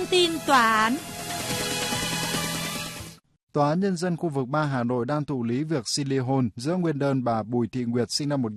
tin tòa án. Tòa án Nhân dân khu vực 3 Hà Nội đang thụ lý việc xin ly hôn giữa nguyên đơn bà Bùi Thị Nguyệt sinh năm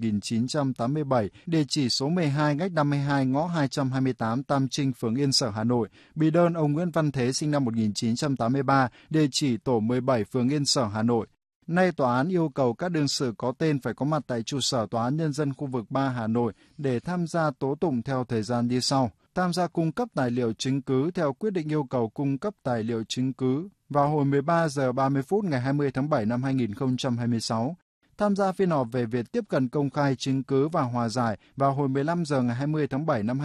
1987, địa chỉ số 12 ngách 52 ngõ 228 Tam Trinh, phường Yên Sở, Hà Nội, bị đơn ông Nguyễn Văn Thế sinh năm 1983, địa chỉ tổ 17 phường Yên Sở, Hà Nội. Nay tòa án yêu cầu các đương sự có tên phải có mặt tại trụ sở Tòa án Nhân dân khu vực 3 Hà Nội để tham gia tố tụng theo thời gian như sau. Tham gia cung cấp tài liệu chứng cứ theo quyết định yêu cầu cung cấp tài liệu chứng cứ vào hồi 13 giờ 30 phút ngày 20 tháng 7 năm 2026. Tham gia phiên họp về việc tiếp cận công khai chứng cứ và hòa giải vào hồi 15 giờ ngày 20 tháng 7 năm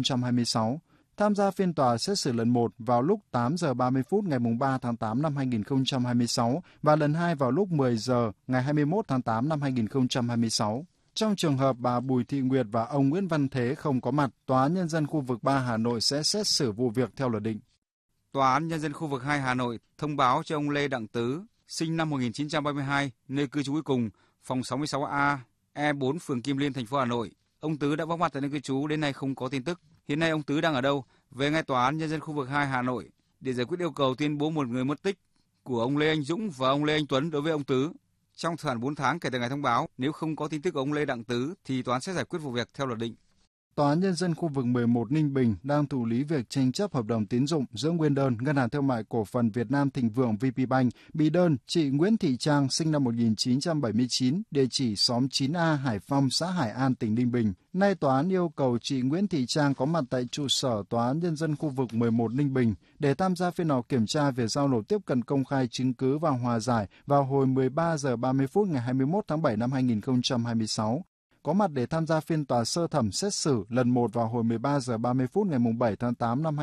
2026. Tham gia phiên tòa xét xử lần 1 vào lúc 8 giờ 30 phút ngày 3 tháng 8 năm 2026 và lần 2 vào lúc 10 giờ ngày 21 tháng 8 năm 2026. Trong trường hợp bà Bùi Thị Nguyệt và ông Nguyễn Văn Thế không có mặt, Tòa án Nhân dân khu vực 3 Hà Nội sẽ xét xử vụ việc theo luật định. Tòa án Nhân dân khu vực 2 Hà Nội thông báo cho ông Lê Đặng Tứ, sinh năm 1932, nơi cư trú cuối cùng, phòng 66A, E4, phường Kim Liên, thành phố Hà Nội. Ông Tứ đã vắng mặt tại nơi cư trú, đến nay không có tin tức. Hiện nay ông Tứ đang ở đâu? Về ngay Tòa án Nhân dân khu vực 2 Hà Nội để giải quyết yêu cầu tuyên bố một người mất tích của ông Lê Anh Dũng và ông Lê Anh Tuấn đối với ông Tứ. Trong thời hạn 4 tháng kể từ ngày thông báo, nếu không có tin tức của ông Lê Đặng Tứ thì tòa án sẽ giải quyết vụ việc theo luật định. Tòa án Nhân dân khu vực 11 Ninh Bình đang thụ lý việc tranh chấp hợp đồng tín dụng giữa nguyên đơn Ngân hàng Thương mại Cổ phần Việt Nam Thịnh Vượng VPBank, bị đơn chị Nguyễn Thị Trang sinh năm 1979, địa chỉ xóm 9A, Hải Phong, xã Hải An, tỉnh Ninh Bình. Nay tòa án yêu cầu chị Nguyễn Thị Trang có mặt tại trụ sở Tòa án Nhân dân khu vực 11 Ninh Bình để tham gia phiên họp kiểm tra về giao nộp tiếp cận công khai chứng cứ và hòa giải vào hồi 13 giờ 30 phút ngày 21 tháng 7 năm 2026. Có mặt để tham gia phiên tòa sơ thẩm xét xử lần 1 vào hồi 13 giờ 30 phút ngày 7 tháng 8 năm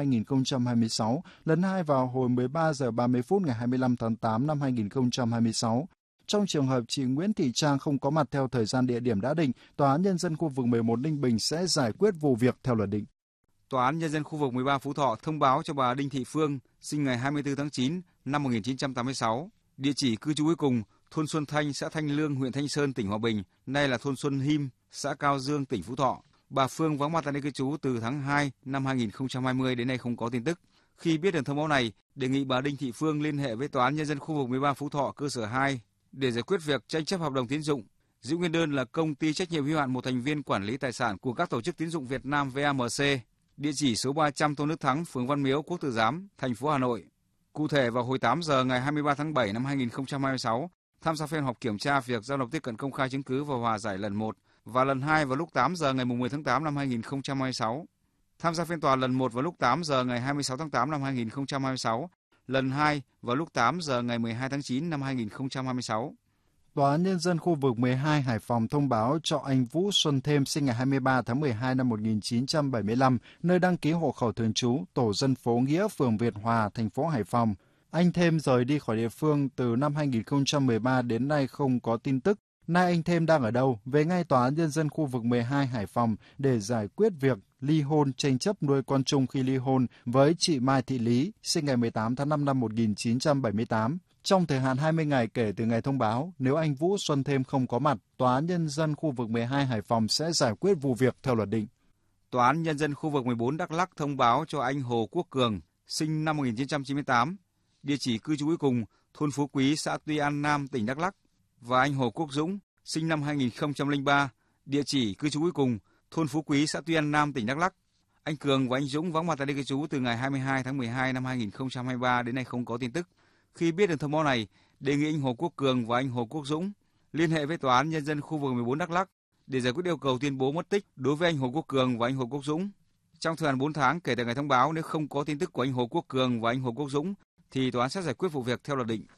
2026, lần 2 vào hồi 13 giờ 30 phút ngày 25 tháng 8 năm 2026. Trong trường hợp chị Nguyễn Thị Trang không có mặt theo thời gian địa điểm đã định, Tòa án Nhân dân khu vực 11 Ninh Bình sẽ giải quyết vụ việc theo luật định. Tòa án Nhân dân khu vực 13 Phú Thọ thông báo cho bà Đinh Thị Phương, sinh ngày 24 tháng 9 năm 1986, địa chỉ cư trú cuối cùng, thôn Xuân Thanh, xã Thanh Lương, huyện Thanh Sơn, tỉnh Hòa Bình, nay là thôn Xuân Him, xã Cao Dương, tỉnh Phú Thọ. Bà Phương vắng mặt tại nơi cư trú từ tháng 2 năm 2020 đến nay không có tin tức. Khi biết được thông báo này, đề nghị bà Đinh Thị Phương liên hệ với Tòa án Nhân dân khu vực 13 Phú Thọ cơ sở 2 để giải quyết việc tranh chấp hợp đồng tín dụng. Giữ nguyên đơn là công ty trách nhiệm hữu hạn một thành viên quản lý tài sản của các tổ chức tín dụng Việt Nam VAMC, địa chỉ số 300 Tôn Đức Thắng, phường Văn Miếu, Quốc Tử Giám, thành phố Hà Nội. Cụ thể vào hồi 8 giờ ngày 23 tháng 7 năm 2026, tham gia phiên họp kiểm tra việc giao nộp tiếp cận công khai chứng cứ và hòa giải lần 1 và lần 2 vào lúc 8 giờ ngày 10 tháng 8 năm 2026. Tham gia phiên tòa lần 1 vào lúc 8 giờ ngày 26 tháng 8 năm 2026, lần 2 vào lúc 8 giờ ngày 12 tháng 9 năm 2026. Tòa án Nhân dân khu vực 12 Hải Phòng thông báo cho anh Vũ Xuân Thêm sinh ngày 23 tháng 12 năm 1975, nơi đăng ký hộ khẩu thường trú, tổ dân phố Nghĩa, phường Việt Hòa, thành phố Hải Phòng. Anh Thêm rời đi khỏi địa phương từ năm 2013 đến nay không có tin tức. Nay anh Thêm đang ở đâu? Về ngay Tòa án Nhân dân khu vực 12 Hải Phòng để giải quyết việc ly hôn tranh chấp nuôi con chung khi ly hôn với chị Mai Thị Lý, sinh ngày 18 tháng 5 năm 1978. Trong thời hạn 20 ngày kể từ ngày thông báo, nếu anh Vũ Xuân Thêm không có mặt, Tòa án Nhân dân khu vực 12 Hải Phòng sẽ giải quyết vụ việc theo luật định. Tòa án Nhân dân khu vực 14 Đắk Lắk thông báo cho anh Hồ Quốc Cường, sinh năm 1998, địa chỉ cư trú cuối cùng, thôn Phú Quý, xã Tuy An Nam, tỉnh Đắk Lắk, và anh Hồ Quốc Dũng, sinh năm 2003, địa chỉ cư trú cuối cùng, thôn Phú Quý, xã Tuy An Nam, tỉnh Đắk Lắk. Anh Cường và anh Dũng vắng mặt tại nơi cư trú từ ngày 22 tháng 12 năm 2023 đến nay không có tin tức. Khi biết được thông báo này, đề nghị anh Hồ Quốc Cường và anh Hồ Quốc Dũng liên hệ với Tòa án Nhân dân khu vực 14 Đắk Lắk để giải quyết yêu cầu tuyên bố mất tích đối với anh Hồ Quốc Cường và anh Hồ Quốc Dũng. Trong thời hạn 4 tháng kể từ ngày thông báo, nếu không có tin tức của anh Hồ Quốc Cường và anh Hồ Quốc Dũng thì tòa án sẽ giải quyết vụ việc theo luật định.